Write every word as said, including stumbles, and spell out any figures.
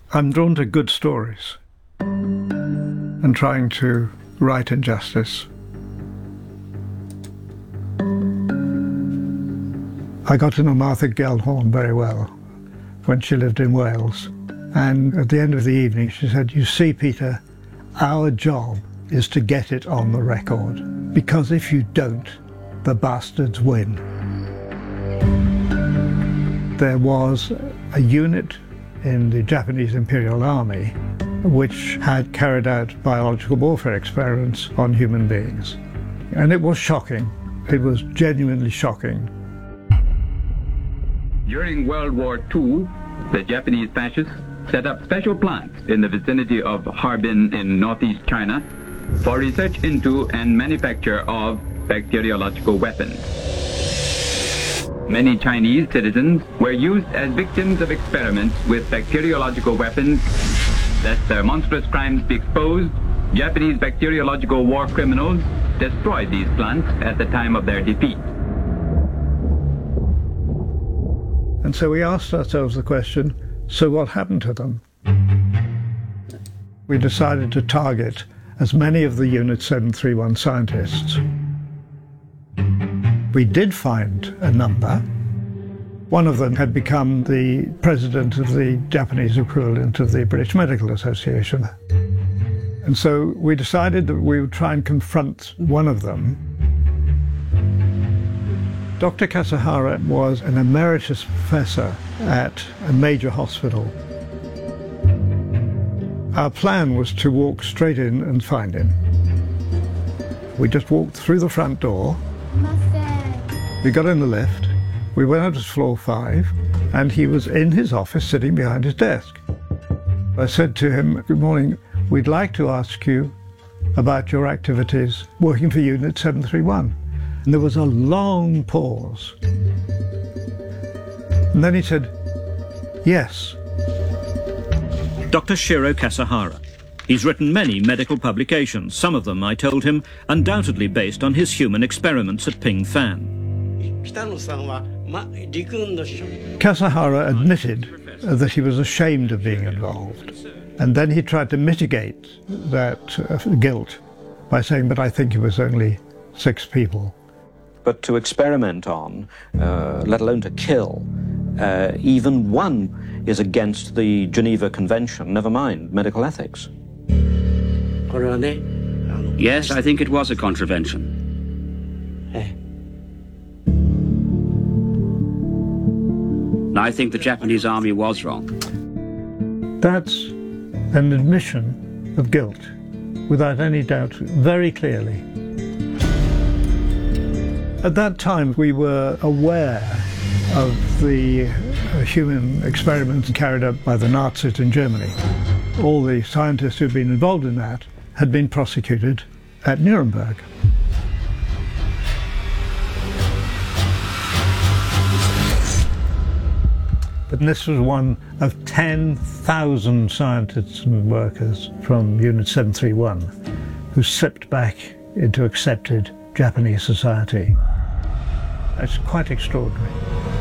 I'm drawn to good stories and trying to right injustice. I got to know Martha Gellhorn very well when she lived in Wales. And at the end of the evening, she said, "You see, Peter, our job is to get it on the record, because if you don't, the bastards win." There was a unit in the Japanese Imperial Army which had carried out biological warfare experiments on human beings. And it was shocking. It was genuinely shocking. During World War Two, the Japanese fascists set up special plants in the vicinity of Harbin in northeast China for research into and manufacture of bacteriological weapons. Many Chinese citizens were used as victims of experiments with bacteriological weapons. Lest their monstrous crimes be exposed, Japanese bacteriological war criminals destroyed these plants at the time of their defeat. And so we asked ourselves the question, so what happened to them? We decided to target as many of the Unit seven three one scientists. We did find a number. One of them had become the president of the Japanese equivalent of the British Medical Association. And so we decided that we would try and confront one of them. Doctor Kasahara was an emeritus professor at a major hospital. Our plan was to walk straight in and find him. We just walked through the front door. We got in the lift. We went up to floor five, and he was in his office sitting behind his desk. I said to him, "Good morning, we'd like to ask you about your activities working for Unit seven three one. And there was a long pause. And then he said, "Yes." Doctor Shiro Kasahara. He's written many medical publications, some of them, I told him, undoubtedly based on his human experiments at Pingfan. Kasahara admitted that he was ashamed of being involved. And then he tried to mitigate that uh, guilt by saying, "But I think it was only six people." But to experiment on, uh, let alone to kill, uh, even one is against the Geneva Convention, never mind medical ethics. Yes, I think it was a contravention. I think the Japanese army was wrong. That's an admission of guilt, without any doubt, very clearly. At that time, we were aware of the uh, human experiments carried out by the Nazis in Germany. All the scientists who'd been involved in that had been prosecuted at Nuremberg. But this was one of ten thousand scientists and workers from Unit seven three one who slipped back into accepted Japanese society. It's quite extraordinary.